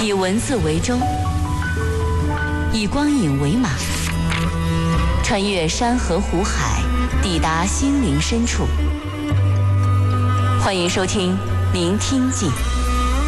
以文字为舟，以光影为马，穿越山河湖海，抵达心灵深处。欢迎收听《聆听记》。